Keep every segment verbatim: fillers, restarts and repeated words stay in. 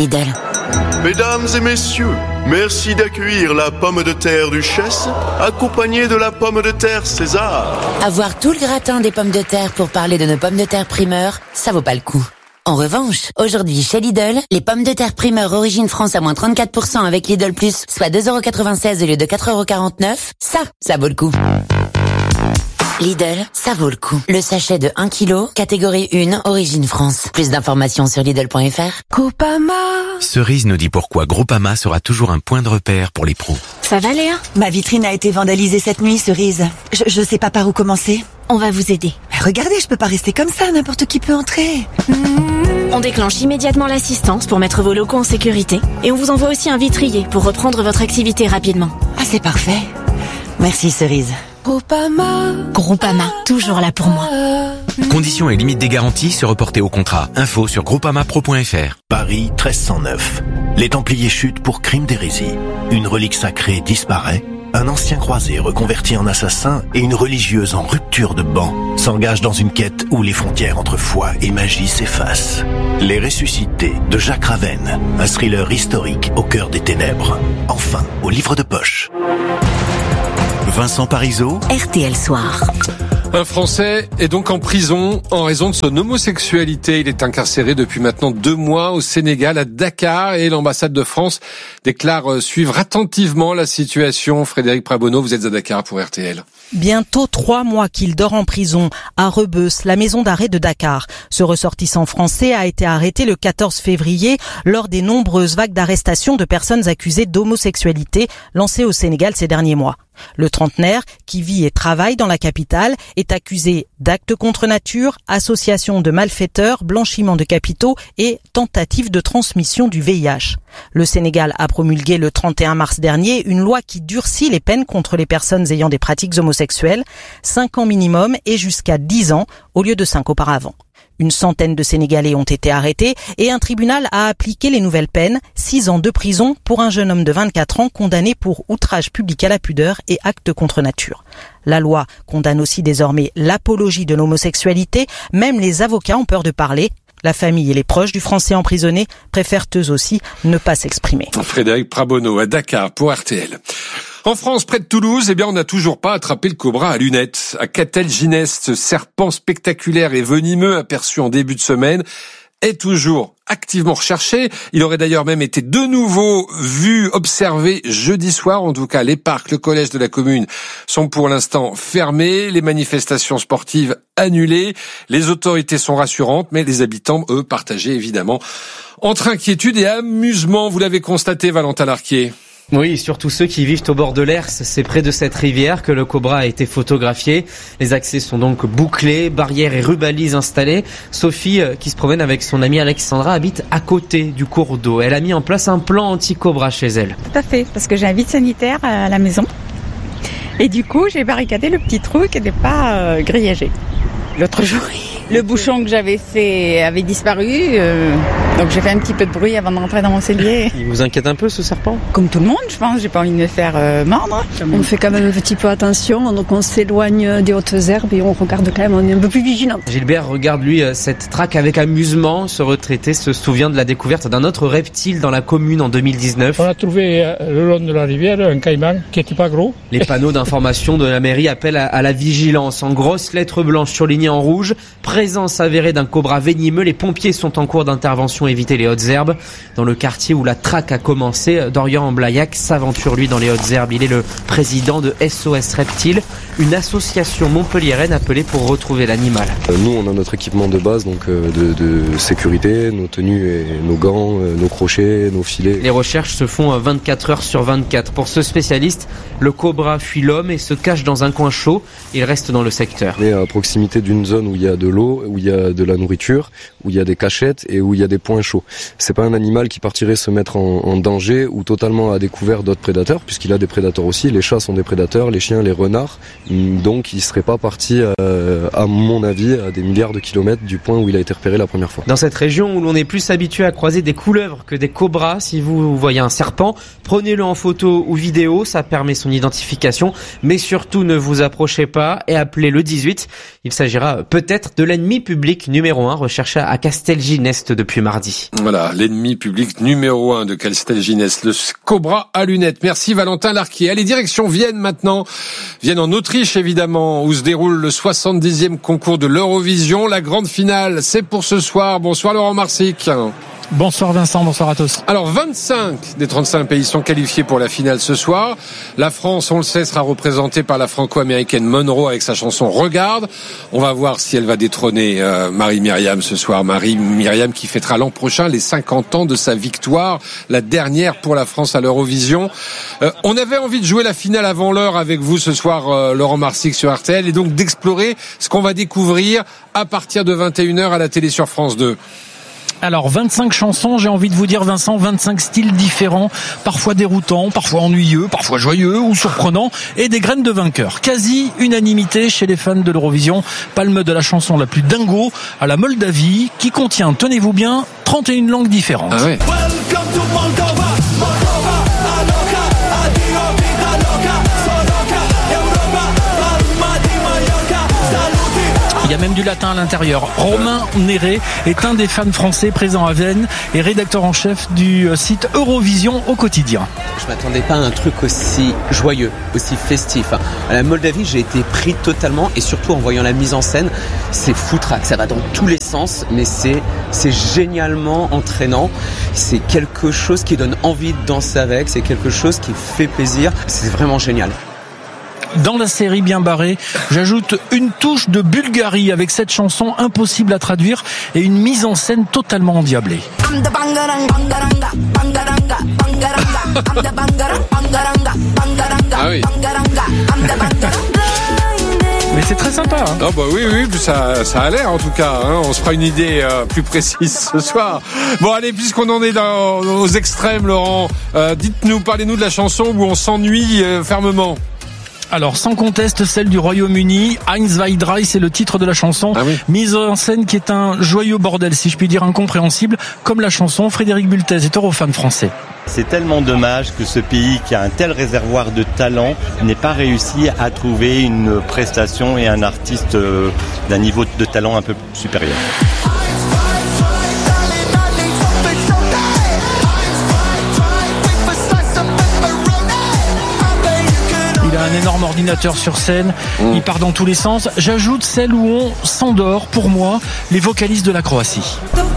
Lidl. Mesdames et messieurs, merci d'accueillir la pomme de terre Duchesse, accompagnée de la pomme de terre César. Avoir tout le gratin des pommes de terre pour parler de nos pommes de terre primeur, ça vaut pas le coup. En revanche, aujourd'hui chez Lidl, les pommes de terre primeur origine France à moins trente-quatre pour cent avec Lidl Plus, soit deux euros quatre-vingt-seize au lieu de quatre euros quarante-neuf, ça, ça vaut le coup. Lidl, ça vaut le coup. Le sachet de un kilo, catégorie un, origine France. Plus d'informations sur Lidl point F R. Groupama. Cerise nous dit pourquoi Groupama sera toujours un point de repère pour les pros. Ça va, Léa? Ma vitrine a été vandalisée cette nuit, Cerise. Je, je sais pas par où commencer. On va vous aider. Regardez, je peux pas rester comme ça, n'importe qui peut entrer. On déclenche immédiatement l'assistance pour mettre vos locaux en sécurité. Et on vous envoie aussi un vitrier pour reprendre votre activité rapidement. Ah, c'est parfait. Merci, Cerise. Groupama. Groupama, toujours là pour moi. Conditions et limites des garanties se reporter au contrat. Info sur groupama pro point F R. Paris treize cent neuf. Les Templiers chutent pour crime d'hérésie. Une relique sacrée disparaît. Un ancien croisé reconverti en assassin et une religieuse en rupture de ban s'engagent dans une quête où les frontières entre foi et magie s'effacent. Les Ressuscités de Jacques Ravenne, un thriller historique au cœur des ténèbres. Enfin, au livre de poche. Vincent Parisot, R T L Soir. Un Français est donc en prison en raison de son homosexualité. Il est incarcéré depuis maintenant deux mois au Sénégal, à Dakar, et l'ambassade de France déclare suivre attentivement la situation. Frédéric Prabonneau, vous êtes à Dakar pour R T L. Bientôt trois mois qu'il dort en prison à Rebeuss, la maison d'arrêt de Dakar. Ce ressortissant français a été arrêté le quatorze février lors des nombreuses vagues d'arrestations de personnes accusées d'homosexualité lancées au Sénégal ces derniers mois. Le trentenaire, qui vit et travaille dans la capitale, est accusé d'actes contre nature, association de malfaiteurs, blanchiment de capitaux et tentative de transmission du V I H. Le Sénégal a promulgué le trente et un mars dernier une loi qui durcit les peines contre les personnes ayant des pratiques homosexuelles, cinq ans minimum et jusqu'à dix ans au lieu de cinq auparavant. Une centaine de Sénégalais ont été arrêtés et un tribunal a appliqué les nouvelles peines, six ans de prison pour un jeune homme de vingt-quatre ans condamné pour outrage public à la pudeur et acte contre nature. La loi condamne aussi désormais l'apologie de l'homosexualité, même les avocats ont peur de parler. La famille et les proches du Français emprisonné préfèrent eux aussi ne pas s'exprimer. Frédéric Prabonneau à Dakar pour R T L. En France, près de Toulouse, eh bien, on n'a toujours pas attrapé le cobra à lunettes. À Catel-Ginest, ce serpent spectaculaire et venimeux aperçu en début de semaine est toujours activement recherché. Il aurait d'ailleurs même été de nouveau vu, observé jeudi soir. En tout cas, les parcs, le collège de la commune sont pour l'instant fermés. Les manifestations sportives annulées. Les autorités sont rassurantes, mais les habitants, eux, partagés évidemment entre inquiétude et amusement. Vous l'avez constaté, Valentin Larquier. Oui, surtout ceux qui vivent au bord de l'Hers. C'est près de cette rivière que le cobra a été photographié. Les accès sont donc bouclés, barrières et rubalises installées. Sophie, qui se promène avec son amie Alexandra, habite à côté du cours d'eau. Elle a mis en place un plan anti-cobra chez elle. Tout à fait, parce que j'ai un vide sanitaire à la maison. Et du coup, j'ai barricadé le petit trou qui n'était pas euh, grillagé. L'autre jour, le bouchon que j'avais fait avait disparu, euh, donc j'ai fait un petit peu de bruit avant de rentrer dans mon cellier. Il vous inquiète un peu ce serpent ? Comme tout le monde, je pense, j'ai pas envie de me faire euh, mordre. On fait quand même un petit peu attention, donc on s'éloigne des hautes herbes et on regarde quand même, on est un peu plus vigilant. Gilbert regarde lui cette traque avec amusement. Ce retraité se souvient de la découverte d'un autre reptile dans la commune en deux mille dix-neuf. On a trouvé le long de la rivière un caïman qui était pas gros. Les panneaux d'information de la mairie appellent à, à la vigilance en grosses lettres blanches surlignées en rouge. Présence avérée d'un cobra venimeux. Les pompiers sont en cours d'intervention, éviter les hautes herbes. Dans le quartier où la traque a commencé, Dorian Blaillac s'aventure lui dans les hautes herbes. Il est le président de S O S Reptiles, une association montpelliéraine appelée pour retrouver l'animal. Nous, on a notre équipement de base, donc de, de sécurité, nos tenues et nos gants, nos crochets, nos filets. Les recherches se font vingt-quatre heures sur vingt-quatre. Pour ce spécialiste, le cobra fuit l'homme et se cache dans un coin chaud. Il reste dans le secteur. On est à proximité d'une zone où il y a de l'eau, où il y a de la nourriture, où il y a des cachettes et où il y a des points chauds. C'est pas un animal qui partirait se mettre en, en danger ou totalement à découvert d'autres prédateurs, puisqu'il a des prédateurs aussi. Les chats sont des prédateurs, les chiens, les renards. Donc il serait pas parti, euh, à mon avis, à des milliards de kilomètres du point où il a été repéré la première fois. Dans cette région où l'on est plus habitué à croiser des couleuvres que des cobras, si vous voyez un serpent, prenez-le en photo ou vidéo, ça permet son identification. Mais surtout ne vous approchez pas et appelez le dix-huit. Il s'agira peut-être de l'ennemi public numéro un recherché à Castellginest depuis mardi. mardi. Voilà, l'ennemi public numéro un de Castelginest, le Cobra à lunettes. Merci Valentin Larquier. Allez, direction Vienne maintenant. Vienne en Autriche évidemment, où se déroule le soixante-dixième concours de l'Eurovision. La grande finale, c'est pour ce soir. Bonsoir Laurent Marsic. Bonsoir Vincent, bonsoir à tous. Alors vingt-cinq des trente-cinq pays sont qualifiés pour la finale ce soir. La France, on le sait, sera représentée par la franco-américaine Monroe avec sa chanson Regarde. On va voir si elle va détrôner euh, Marie-Myriam ce soir. Marie-Myriam qui fêtera l'an prochain les cinquante ans de sa victoire, la dernière pour la France à l'Eurovision. Euh, on avait envie de jouer la finale avant l'heure avec vous ce soir, euh, Laurent Marsic sur R T L, et donc d'explorer ce qu'on va découvrir à partir de vingt et une heures à la télé sur France deux. Alors vingt-cinq chansons, j'ai envie de vous dire Vincent, vingt-cinq styles différents, parfois déroutants, parfois ennuyeux, parfois joyeux ou surprenants, et des graines de vainqueurs. Quasi unanimité chez les fans de l'Eurovision, palme de la chanson la plus dingo à la Moldavie, qui contient, tenez-vous bien, trente et une langues différentes. Ah ouais. Il y a même du latin à l'intérieur. Romain Néré est un des fans français présents à Vienne et rédacteur en chef du site Eurovision au quotidien. Je m'attendais pas à un truc aussi joyeux, aussi festif. À la Moldavie, j'ai été pris totalement, et surtout en voyant la mise en scène, c'est foutraque. Ça va dans tous les sens, mais c'est, c'est génialement entraînant. C'est quelque chose qui donne envie de danser avec, c'est quelque chose qui fait plaisir. C'est vraiment génial. Dans la série bien barrée, j'ajoute une touche de Bulgarie avec cette chanson impossible à traduire et une mise en scène totalement endiablée. Ah oui. Mais c'est très sympa. Hein. Ah bah oui, oui, ça, ça a l'air en tout cas. Hein. On se fera une idée euh, plus précise ce soir. Bon allez, puisqu'on en est dans, aux extrêmes, Laurent, euh, dites-nous, parlez-nous de la chanson où on s'ennuie euh, fermement. Alors, sans conteste, celle du Royaume-Uni, Eins, zwei, drei, c'est le titre de la chanson. Ah oui. Mise en scène qui est un joyeux bordel, si je puis dire incompréhensible, comme la chanson. Frédéric Bultez est eurofan français. C'est tellement dommage que ce pays qui a un tel réservoir de talent n'ait pas réussi à trouver une prestation et un artiste d'un niveau de talent un peu supérieur. Il a un énorme ordinateur sur scène, mmh. il part dans tous les sens. J'ajoute celle où on s'endort, pour moi, les vocalistes de la Croatie.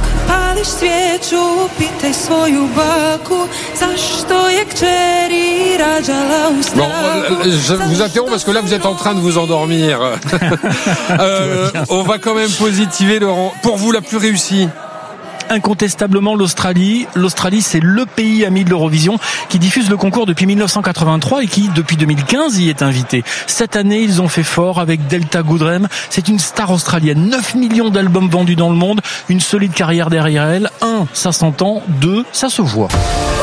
Bon, je vous interromps parce que là vous êtes en train de vous endormir. euh, on va quand même positiver, Laurent. Pour vous, la plus réussie? Incontestablement l'Australie. L'Australie, c'est le pays ami de l'Eurovision qui diffuse le concours depuis mille neuf cent quatre-vingt-trois et qui, depuis deux mille quinze, y est invité. Cette année, ils ont fait fort avec Delta Goodrem. C'est une star australienne. neuf millions d'albums vendus dans le monde. Une solide carrière derrière elle. Un, ça s'entend. Deux, ça se voit.